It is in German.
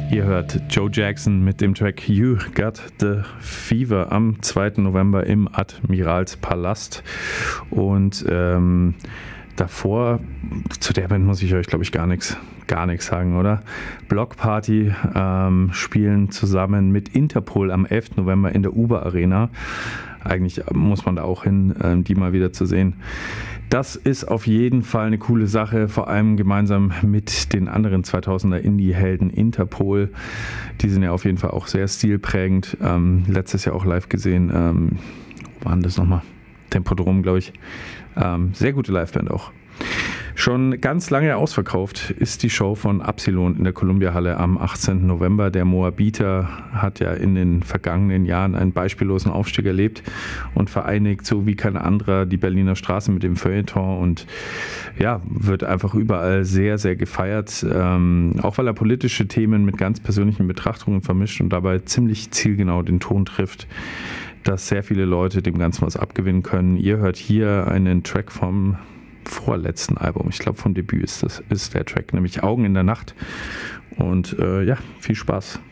Ihr hört Joe Jackson mit dem Track You Got the Fever am 2. November im Admiralspalast. Und davor, zu der Band muss ich euch, glaube ich, gar nichts sagen, oder? Block Party spielen zusammen mit Interpol am 11. November in der Uber Arena. Eigentlich muss man da auch hin, die mal wieder zu sehen. Das ist auf jeden Fall eine coole Sache, vor allem gemeinsam mit den anderen 2000er Indie-Helden Interpol. Die sind ja auf jeden Fall auch sehr stilprägend. Letztes Jahr auch live gesehen. Wo waren das nochmal? Tempodrom, glaube ich. Sehr gute Liveband auch. Schon ganz lange ausverkauft ist die Show von Absilon in der Columbia-Halle am 18. November. Der Moabiter hat ja in den vergangenen Jahren einen beispiellosen Aufstieg erlebt und vereinigt so wie kein anderer die Berliner Straße mit dem Feuilleton und ja, wird einfach überall sehr, sehr gefeiert. Auch weil er politische Themen mit ganz persönlichen Betrachtungen vermischt und dabei ziemlich zielgenau den Ton trifft, dass sehr viele Leute dem Ganzen was abgewinnen können. Ihr hört hier einen Track vom vorletzten Album, ich glaube vom Debüt ist der Track, nämlich Augen in der Nacht und ja, viel Spaß.